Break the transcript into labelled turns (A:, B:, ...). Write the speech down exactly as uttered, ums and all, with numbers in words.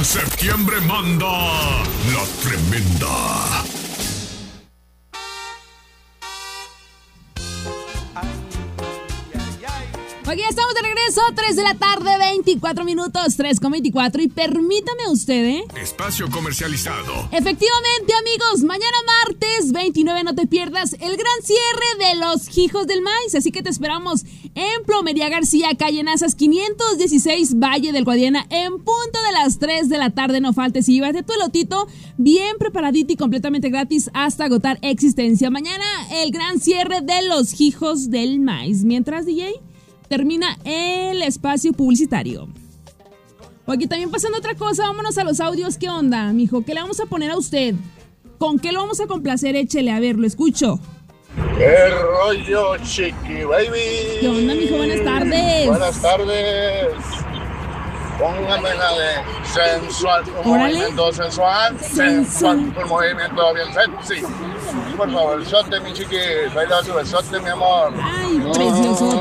A: En septiembre manda la tremenda.
B: Aquí estamos de regreso, tres de la tarde, veinticuatro minutos, tres con veinticuatro. Y permítame usted, ¿eh?
A: Espacio comercializado.
B: Efectivamente, amigos, mañana martes veintinueve no te pierdas el gran cierre de los Hijos del Maíz. Así que te esperamos en Plomería García, calle Nazas quinientos dieciséis, Valle del Guadiana, en punto de las tres de la tarde. No faltes y llévate tu elotito bien preparadito y completamente gratis hasta agotar existencia. Mañana el gran cierre de los Hijos del Maíz. Mientras, D J, termina el espacio publicitario. O aquí también pasando otra cosa, vámonos a los audios. ¿Qué onda, mijo? ¿Qué le vamos a poner a usted? ¿Con qué lo vamos a complacer? Échele, a ver, lo escucho.
C: ¡Qué rollo, chiqui baby!
B: ¿Qué onda, mijo? Buenas tardes.
C: Buenas tardes. Póngame la de sensual, un
B: Órale.
C: movimiento sensual, sensual, un movimiento bien sexy. Por favor, sote, mi chiqui, baila su besote, mi amor.
B: Ay, precioso.